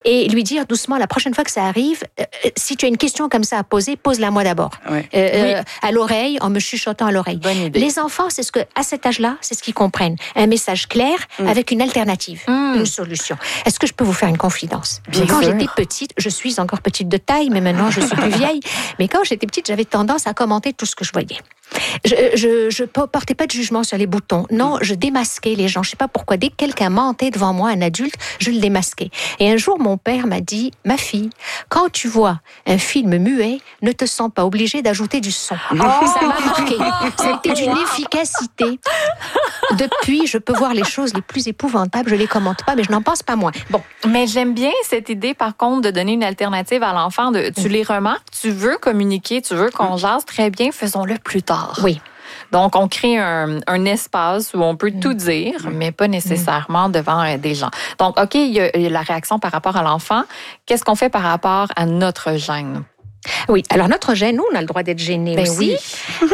et lui dire doucement, la prochaine fois que ça arrive, si tu as une question comme ça à poser, pose-la moi d'abord. Oui. À l'oreille, en me chuchotant à l'oreille. Bonne idée. Les enfants, à cet âge-là, c'est ce qu'ils comprennent. Un message clair avec une alternative, une solution. Est-ce que je peux vous faire une confidence? Quand j'étais petite, je suis encore petite de taille, mais maintenant je suis plus vieille, mais quand j'étais petite, j'avais tendance à commenter tout ce que je voyais. Je portais pas de jugement sur les boutons. Non, je démasquais les gens. Je sais pas pourquoi. Dès que quelqu'un mentait devant moi, un adulte, je le démasquais. Et un jour, mon père m'a dit, ma fille, quand tu vois un film muet, ne te sens pas obligée d'ajouter du son. Ça m'a marqué. C'était d'une efficacité. Depuis, je peux voir les choses les plus épouvantables. Je les commente pas, mais je n'en pense pas moins. Bon. Mais j'aime bien cette idée, par contre, de donner une alternative à l'enfant. Tu les remarques, tu veux communiquer, tu veux qu'on jase, très bien, faisons-le plus tard. Oui. Donc, on crée un espace où on peut tout dire, mais pas nécessairement devant des gens. Donc, OK, il y a la réaction par rapport à l'enfant. Qu'est-ce qu'on fait par rapport à notre gêne? Oui, alors notre gêne, nous, on a le droit d'être gênés aussi. Oui.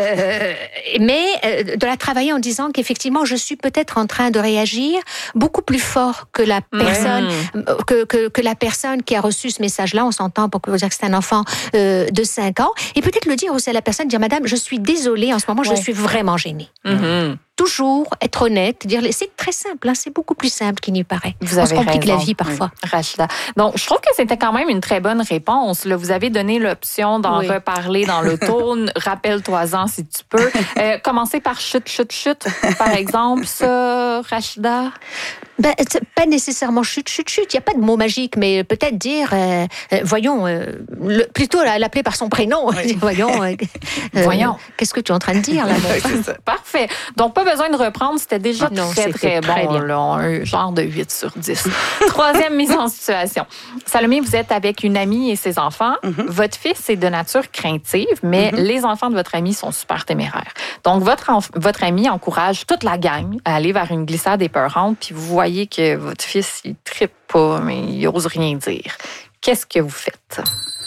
Mais de la travailler en disant qu'effectivement, je suis peut-être en train de réagir beaucoup plus fort que la personne, que la personne qui a reçu ce message-là. On s'entend pour que vous dire que c'est un enfant de 5 ans. Et peut-être le dire aussi à la personne, dire, madame, je suis désolée, en ce moment, je suis vraiment gênée. Toujours être honnête, dire c'est très simple, c'est beaucoup plus simple qu'il n'y paraît. On se complique la vie parfois. Rachida. Donc, je trouve que c'était quand même une très bonne réponse. Là, vous avez donné l'option d'en reparler dans l'auto. Rappelle-toi-en si tu peux. Commencer par chut, par exemple, ça, Rachida? Pas nécessairement chut. Il n'y a pas de mot magique, mais peut-être dire, voyons, plutôt l'appeler par son prénom. Oui. Voyons. Qu'est-ce que tu es en train de dire là? Parfait. Donc, pas besoin de reprendre, c'était déjà très bon. Là, un genre de 8 sur 10. Troisième mise en situation. Salomé, vous êtes avec une amie et ses enfants. Votre fils est de nature craintive, mais les enfants de votre amie sont super téméraires. Donc, votre amie encourage toute la gang à aller vers une glissade épeurante, puis vous voyez que votre fils, il trippe pas, mais il ose rien dire. Qu'est-ce que vous faites?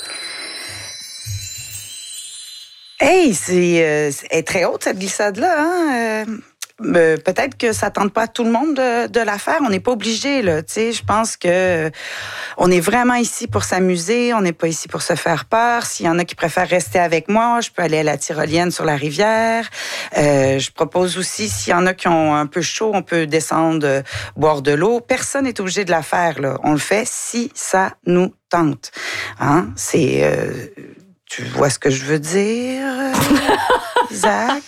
Hey, elle est très haute, cette glissade-là, peut-être que ça tente pas tout le monde de la faire. On n'est pas obligé, là. Tu sais, je pense que on est vraiment ici pour s'amuser. On n'est pas ici pour se faire peur. S'il y en a qui préfèrent rester avec moi, je peux aller à la tyrolienne sur la rivière. Je propose aussi, s'il y en a qui ont un peu chaud, on peut descendre boire de l'eau. Personne n'est obligé de la faire, là. On le fait si ça nous tente. Hein? Tu vois ce que je veux dire, Zach?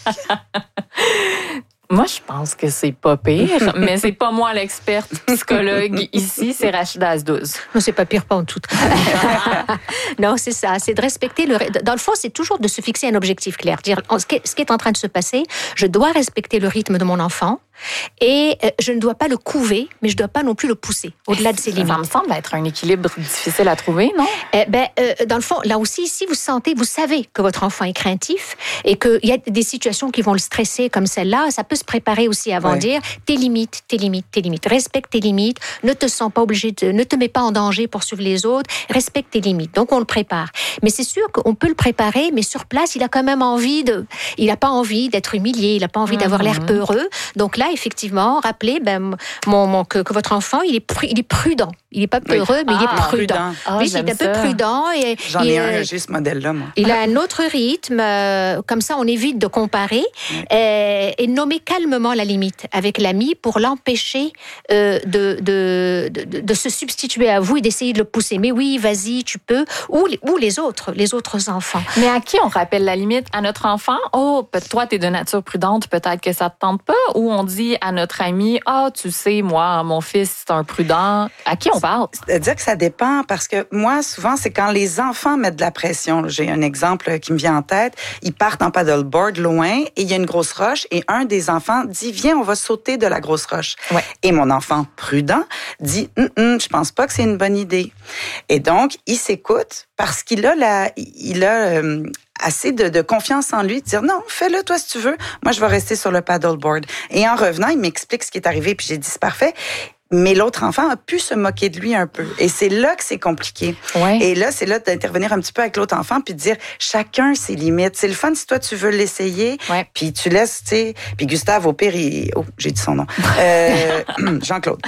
Moi, je pense que c'est pas pire, mais c'est pas moi l'experte psychologue ici, c'est Rachida Azdouz. Non, c'est pas pire, pas en tout. Non, c'est ça, c'est de respecter Dans le fond, c'est toujours de se fixer un objectif clair. Dire, ce qui est en train de se passer, je dois respecter le rythme de mon enfant et je ne dois pas le couver, mais je ne dois pas non plus le pousser au-delà de ses limites. Ça me semble être un équilibre difficile à trouver, non? Dans le fond, là aussi, si vous savez que votre enfant est craintif et qu'il y a des situations qui vont le stresser comme celle-là, ça peut se préparer aussi avant de dire tes limites. Respecte tes limites. Ne te sens pas obligé ne te mets pas en danger pour suivre les autres. Respecte tes limites. Donc, on le prépare. Mais c'est sûr qu'on peut le préparer, mais sur place, il a quand même il n'a pas envie d'être humilié, il n'a pas envie d'avoir l'air peureux. Donc là, effectivement, rappelez que votre enfant, il est prudent. Il n'est pas peureux, mais il est prudent. Oui, il est un peu prudent. J'en ai un, j'ai ce modèle-là, moi. Il a un autre rythme. Comme ça, on évite de comparer et nommer calmement la limite avec l'ami pour l'empêcher de se substituer à vous et d'essayer de le pousser. Mais oui, vas-y, tu peux. Ou les autres enfants. Mais à qui on rappelle la limite? À notre enfant? Oh, toi, t'es de nature prudente, peut-être que ça te tente pas. Ou on dit à notre ami, tu sais, moi, mon fils, c'est un prudent. À qui on parle? C'est-à-dire que ça dépend, parce que moi, souvent, c'est quand les enfants mettent de la pression. J'ai un exemple qui me vient en tête. Ils partent en paddleboard loin et il y a une grosse roche et un des enfants dit, viens, on va sauter de la grosse roche. Ouais. Et mon enfant prudent dit, je pense pas que c'est une bonne idée. Et donc, il s'écoute parce qu'il a assez de confiance en lui, de dire non, fais-le toi si tu veux. Moi, je vais rester sur le paddleboard. Et en revenant, il m'explique ce qui est arrivé, puis j'ai dit, c'est parfait. Mais l'autre enfant a pu se moquer de lui un peu. Et c'est là que c'est compliqué. Ouais. Et là, c'est là d'intervenir un petit peu avec l'autre enfant puis de dire chacun ses limites. C'est le fun si toi, tu veux l'essayer. Ouais. Puis tu laisses, tu sais. Puis Gustave, au pire, j'ai dit son nom. Jean-Claude.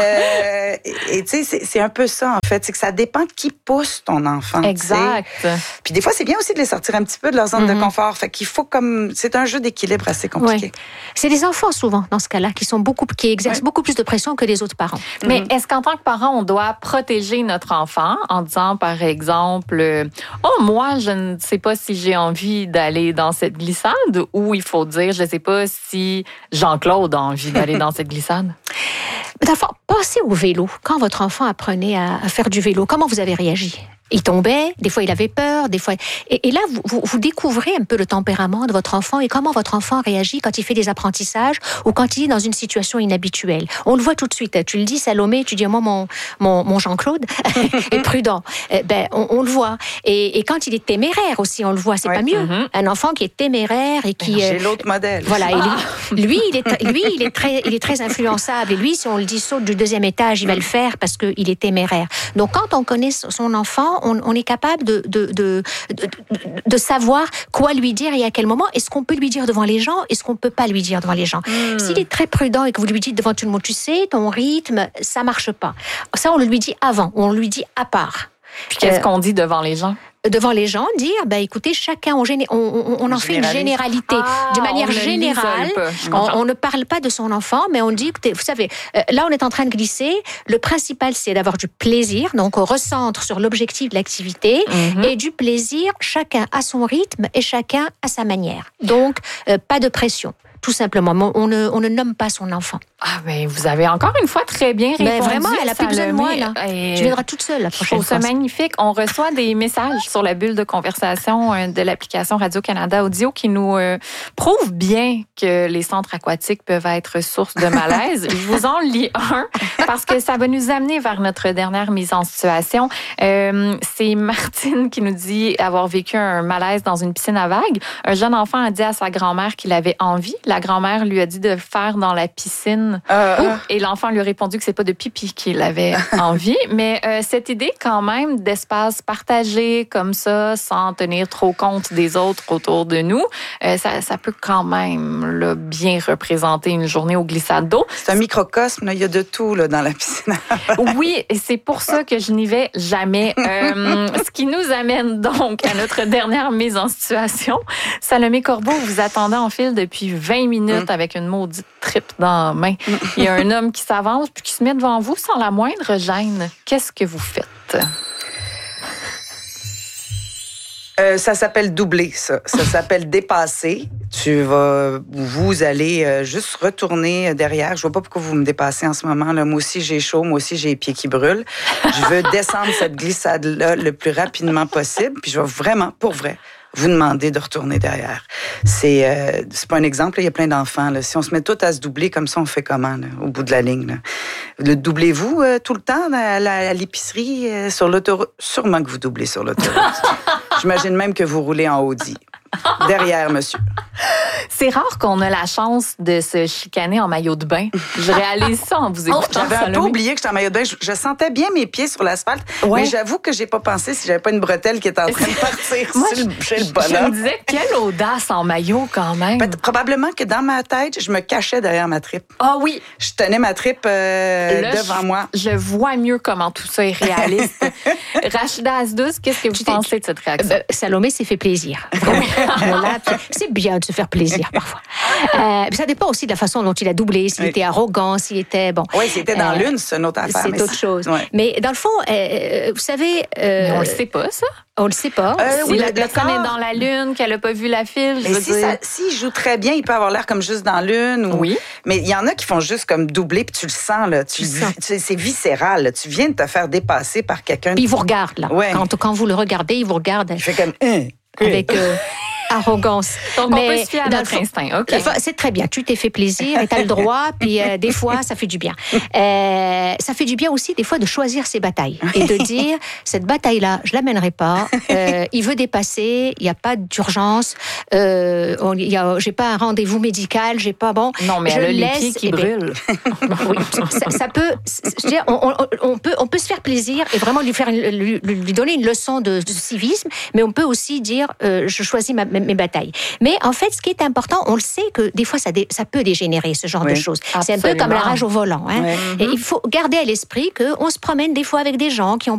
Et tu sais, c'est un peu ça, en fait. C'est que ça dépend de qui pousse ton enfant. Exact. T'sais. Puis des fois, c'est bien aussi de les sortir un petit peu de leur zone de confort. Fait qu'il faut c'est un jeu d'équilibre assez compliqué. Ouais. C'est les enfants, souvent, dans ce cas-là, qui exercent beaucoup plus de pression que les autres parents. Mais est-ce qu'en tant que parent, on doit protéger notre enfant en disant, par exemple, oh, moi, je ne sais pas si j'ai envie d'aller dans cette glissade, ou il faut dire, je ne sais pas si Jean-Claude a envie d'aller dans cette glissade? Dans le fond, passez au vélo. Quand votre enfant apprenait à faire du vélo, comment vous avez réagi? Il tombait, des fois il avait peur, des fois... Et là, vous découvrez un peu le tempérament de votre enfant et comment votre enfant réagit quand il fait des apprentissages ou quand il est dans une situation inhabituelle. On le voit tout de suite. Tu le dis, Salomé, tu dis, moi, mon Jean-Claude est prudent. On le voit. Et quand il est téméraire aussi, on le voit. C'est pas mieux. Un enfant qui est téméraire et qui... J'ai l'autre modèle. Voilà. Lui, il est très influençable. Et lui, si on le dit saute du 2e étage, il va le faire parce qu'il est téméraire. Donc, quand on connaît son enfant, on est capable de savoir quoi lui dire et à quel moment. Est-ce qu'on peut lui dire devant les gens? Est-ce qu'on peut pas lui dire devant les gens? S'il est très prudent et que vous lui dites devant tout le monde, tu sais, ton rythme, ça marche pas. Ça, on le lui dit avant, on le lui dit à part. Puis qu'est-ce qu'on dit devant les gens? Devant les gens, dire, écoutez, chacun, on en fait une généralité. De manière générale, on ne parle pas de son enfant, mais on dit, écoutez, vous savez, là, on est en train de glisser. Le principal, c'est d'avoir du plaisir. Donc, on recentre sur l'objectif de l'activité et du plaisir, chacun à son rythme et chacun à sa manière. Donc, pas de pression. Tout simplement, on ne nomme pas son enfant. Ah, mais vous avez encore une fois très bien répondu. Vraiment, elle n'a plus besoin de moi, là. Tu viendras toute seule la prochaine fois. C'est magnifique. On reçoit des messages sur la bulle de conversation de l'application Radio-Canada Audio qui nous prouvent bien que les centres aquatiques peuvent être source de malaise. Je vous en lis un parce que ça va nous amener vers notre dernière mise en situation. C'est Martine qui nous dit avoir vécu un malaise dans une piscine à vagues. Un jeune enfant a dit à sa grand-mère qu'il avait envie. La grand-mère lui a dit de le faire dans la piscine. Et l'enfant lui a répondu que c'est pas de pipi qu'il avait envie. Mais cette idée quand même d'espace partagé comme ça, sans tenir trop compte des autres autour de nous, ça peut quand même là, bien représenter une journée aux glissades d'eau. C'est un microcosme, là. Il y a de tout là, dans la piscine. Oui, et c'est pour ça que je n'y vais jamais. Ce qui nous amène donc à notre dernière mise en situation. Salomé Corbeau, vous attendez en file depuis 20 minutes avec une maudite tripe dans la main. Il y a un homme qui s'avance puis qui se met devant vous sans la moindre gêne. Qu'est-ce que vous faites? Ça s'appelle doubler, ça. Ça s'appelle dépasser. Vous allez juste retourner derrière. Je vois pas pourquoi vous me dépassez en ce moment. Là. Moi aussi, j'ai chaud. Moi aussi, j'ai les pieds qui brûlent. Je veux descendre cette glissade-là le plus rapidement possible. Puis je vais vraiment, pour vrai, vous demander de retourner derrière. C'est pas un exemple, là, il y a plein d'enfants. Là. Si on se met tous à se doubler, comme ça, on fait comment, là, au bout de la ligne? Là? Le doublez-vous tout le temps à l'épicerie, sur l'autoroute? Sûrement que vous doublez sur l'autoroute. J'imagine même que vous roulez en Audi. Derrière, monsieur. C'est rare qu'on a la chance de se chicaner en maillot de bain. Je réalise ça en vous écoutant. J'avais un peu oublié que j'étais en maillot de bain. Je sentais bien mes pieds sur l'asphalte, mais j'avoue que j'ai pas pensé si j'avais pas une bretelle qui était en train de partir chez le bonhomme. Je me disais, quelle audace en maillot quand même. Probablement que dans ma tête, je me cachais derrière ma tripe. Ah oui. Je tenais ma tripe devant moi. Je vois mieux comment tout ça est réaliste. Rachida Asdous, qu'est-ce que vous pensez de cette réaction? Salomé s'est fait plaisir. Voilà, c'est bien de se faire plaisir parfois. Ça dépend aussi de la façon dont il a doublé, s'il était arrogant, s'il était... bon. Oui, s'il était dans l'une, c'est une autre affaire. C'est autre chose. Ouais. Mais dans le fond, vous savez... Mais on le sait pas, ça. On le sait pas. Si la personne est dans la lune, qu'elle a pas vu la file, je veux dire... S'il joue très bien, il peut avoir l'air comme juste dans l'une. Oui. Mais il y en a qui font juste comme doubler, puis tu le sens, là. C'est viscéral, là. Tu viens de te faire dépasser par quelqu'un. Puis il vous regarde, là. Ouais. Quand vous le regardez, il vous regarde. Il fait comme... arrogance. Donc, on peut se fier à notre instinct. OK. C'est très bien. Tu t'es fait plaisir et tu as le droit. Puis, des fois, ça fait du bien. Ça fait du bien aussi, des fois, de choisir ses batailles et de dire, cette bataille-là, je la mènerai pas. Il veut dépasser. Il n'y a pas d'urgence. J'ai pas un rendez-vous médical. J'ai pas, bon. Non, mais elle a les pieds qui brûlent. Oui, ça peut, je veux dire, on peut se faire plaisir et vraiment lui donner une leçon de civisme, mais on peut aussi dire, je choisis mes batailles. Mais en fait, ce qui est important, on le sait que des fois, ça peut dégénérer, ce genre de choses. Absolument. C'est un peu comme la rage au volant. Hein? Et il faut garder à l'esprit qu'on se promène des fois avec des gens qui ont